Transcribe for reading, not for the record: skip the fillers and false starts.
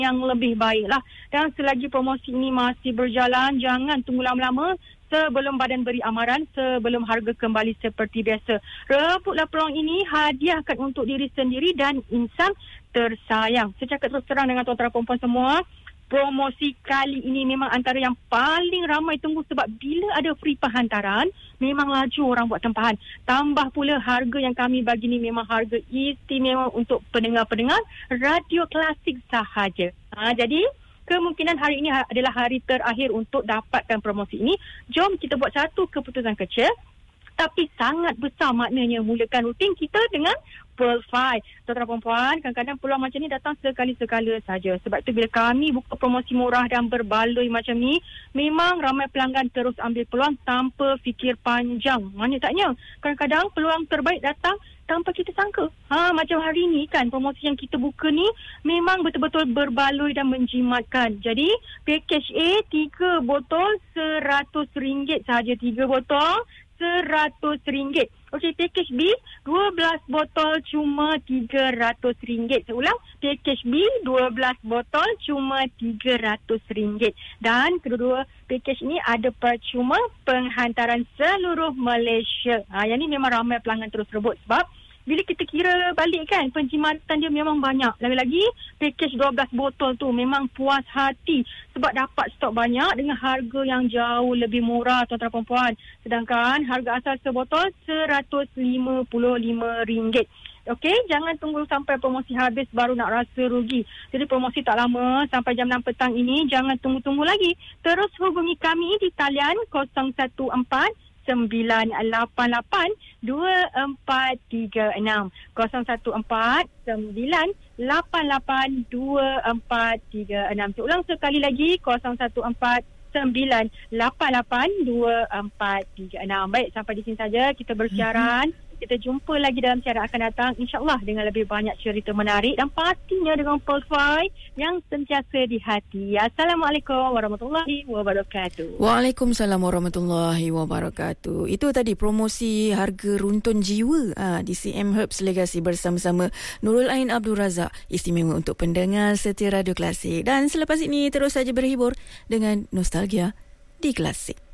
yang lebih baik lah. Dan selagi promosi ini masih berjalan, jangan tunggu lama-lama sebelum badan beri amaran, sebelum harga kembali seperti biasa. Rebutlah peluang ini, hadiahkan untuk diri sendiri dan insan tersayang. Saya cakap terus terang dengan tuan-tuan perempuan semua, promosi kali ini memang antara yang paling ramai tunggu sebab bila ada free penghantaran, memang laju orang buat tempahan. Tambah pula harga yang kami bagi ni memang harga istimewa untuk pendengar-pendengar radio klasik sahaja. Jadi, kemungkinan hari ini adalah hari terakhir untuk dapatkan promosi ini. Jom kita buat satu keputusan kecil tapi sangat besar maknanya. Mulakan rutin kita dengan Pearl 5. Tuan-tuan perempuan, kadang-kadang peluang macam ni datang sekali-sekala saja. Sebab itu bila kami buka promosi murah dan berbaloi macam ni, memang ramai pelanggan terus ambil peluang tanpa fikir panjang. Mana taknya? Kadang-kadang peluang terbaik datang tanpa kita sangka. Macam hari ni kan, promosi yang kita buka ni memang betul-betul berbaloi dan menjimatkan. Jadi, package A 3 botol RM100 sahaja. 3 botol RM100. Okey, package B 12 botol cuma RM300. Saya ulang, package B 12 botol cuma RM300. Dan kedua-dua package ini ada percuma penghantaran seluruh Malaysia. Yang ni memang ramai pelanggan terus rebut sebab bila kita kira balik kan, penjimatan dia memang banyak. Lagi-lagi package 12 botol tu memang puas hati sebab dapat stok banyak dengan harga yang jauh lebih murah, tuan-tuan perempuan. Sedangkan harga asal sebotol RM155. Okey, jangan tunggu sampai promosi habis baru nak rasa rugi. Jadi promosi tak lama, sampai jam 6 petang ini, jangan tunggu-tunggu lagi. Terus hubungi kami di talian 014-988-2436. 014-988-2436. Saya ulang sekali lagi, 014-988-2436. Baik, sampai di sini saja kita bersiaran. Kita jumpa lagi dalam siaran akan datang, insyaAllah dengan lebih banyak cerita menarik dan pastinya dengan Pearl 5 yang sentiasa di hati. Assalamualaikum warahmatullahi wabarakatuh. Waalaikumsalam warahmatullahi wabarakatuh. Itu tadi promosi harga runtun jiwa di CM Herbs Legacy bersama-sama Nurul Ain Abdul Razak, istimewa untuk pendengar setia radio klasik. Dan selepas ini terus saja berhibur dengan nostalgia di klasik.